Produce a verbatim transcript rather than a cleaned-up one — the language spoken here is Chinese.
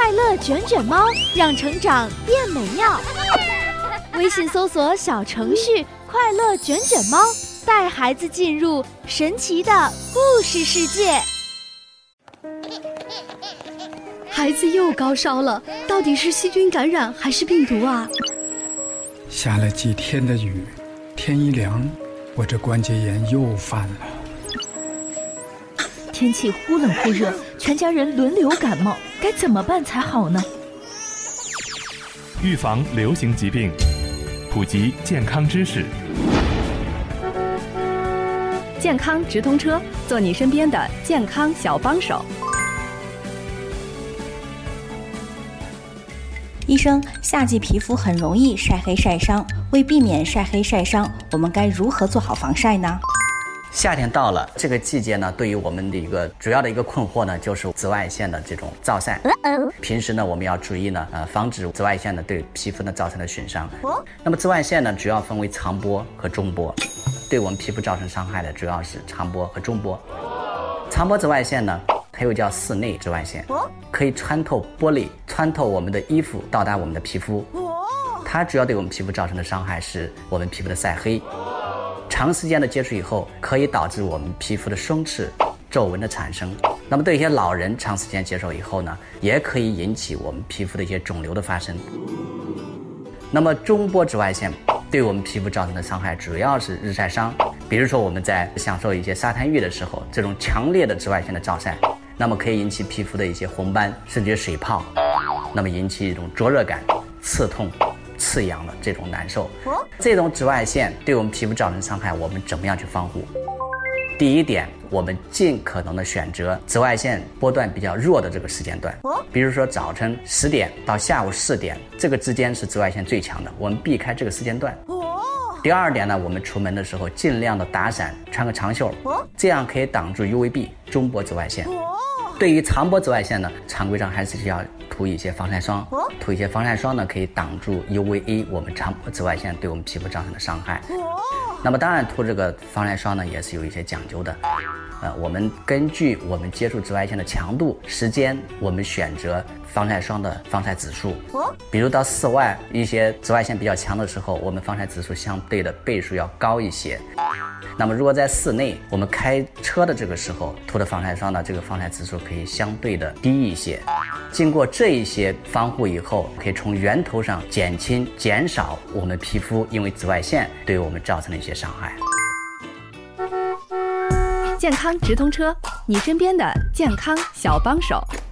快乐卷卷猫，让成长变美妙。微信搜索小程序快乐卷卷猫，带孩子进入神奇的故事世界。 孩子又高烧了，到底是细菌感染还是病毒啊？ 下了几天的雨，天一凉，我这关节炎又犯了。 天气忽冷忽热，全家人轮流感冒，该怎么办才好呢？ 预防流行疾病，普及健康知识。 健康直通车，做你身边的健康小帮手。 医生，夏季皮肤很容易晒黑晒伤，为避免晒黑晒伤，我们该如何做好防晒呢？ 夏天到了，这个季节呢，对于我们的一个主要的一个困惑呢，就是紫外线的这种照晒。平时呢，我们要注意呢，呃，防止紫外线呢对皮肤呢造成的损伤。那么紫外线呢，主要分为长波和中波，对我们皮肤造成伤害的主要是长波和中波。长波紫外线呢，它又叫室内紫外线，可以穿透玻璃，穿透我们的衣服，到达我们的皮肤。它主要对我们皮肤造成的伤害是我们皮肤的晒黑。长时间的接触以后，可以导致我们皮肤的松弛、皱纹的产生。那么对一些老人长时间接触以后呢，也可以引起我们皮肤的一些肿瘤的发生。那么中波紫外线对我们皮肤造成的伤害主要是日晒伤，比如说我们在享受一些沙滩浴的时候，这种强烈的紫外线的照晒，那么可以引起皮肤的一些红斑，甚至水泡，那么引起一种灼热感、刺痛、刺痒的这种难受。这种紫外线对我们皮肤造成伤害，我们怎么样去防护？第一点，我们尽可能的选择紫外线波段比较弱的这个时间段，比如说早晨十点到下午四点，这个之间是紫外线最强的，我们避开这个时间段。第二点呢，我们出门的时候尽量的打伞，穿个长袖，这样可以挡住 U V B 中波紫外线。对于长波紫外线呢，常规上还是要涂一些防晒霜，涂一些防晒霜呢，可以挡住 U V A 我们长波紫外线对我们皮肤造成的伤害。那么当然涂这个防晒霜呢，也是有一些讲究的。呃，我们根据我们接触紫外线的强度、时间，我们选择防晒霜的防晒指数。比如到室外一些紫外线比较强的时候，我们防晒指数相对的倍数要高一些。那么如果在室内，我们开车的这个时候涂的防晒霜呢，这个防晒指数可以相对的低一些。经过这一些防护以后，可以从源头上减轻、减少我们皮肤因为紫外线对我们造成的一些伤害。 健康直通车，你身边的健康小帮手。